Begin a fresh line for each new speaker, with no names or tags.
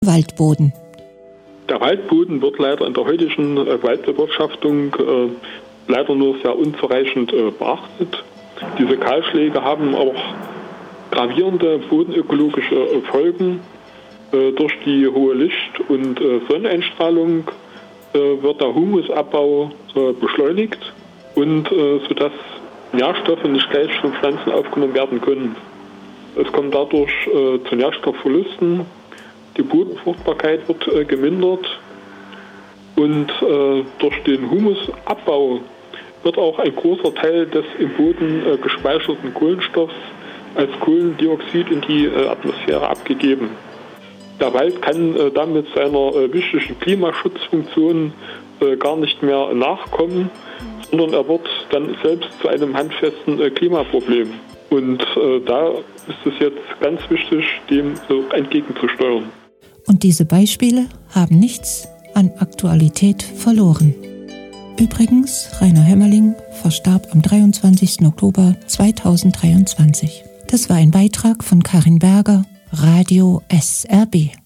Waldboden.
Der Waldboden wird leider in der heutigen Waldbewirtschaftung leider nur sehr unzureichend beachtet. Diese Kahlschläge haben auch gravierende bodenökologische Folgen. Durch die hohe Licht- und Sonneneinstrahlung wird der Humusabbau beschleunigt und sodass Nährstoffe nicht gleich von Pflanzen aufgenommen werden können. Es kommt dadurch zu Nährstoffverlusten. Die Bodenfruchtbarkeit wird gemindert und durch den Humusabbau wird auch ein großer Teil des im Boden gespeicherten Kohlenstoffs als Kohlendioxid in die Atmosphäre abgegeben. Der Wald kann damit seiner wichtigen Klimaschutzfunktion gar nicht mehr nachkommen, sondern er wird dann selbst zu einem handfesten Klimaproblem. Und da ist es jetzt ganz wichtig, dem entgegenzusteuern.
Und diese Beispiele haben nichts an Aktualität verloren. Übrigens, Rainer Hämmerling verstarb am 23. Oktober 2023. Das war ein Beitrag von Karin Berger, Radio SRB.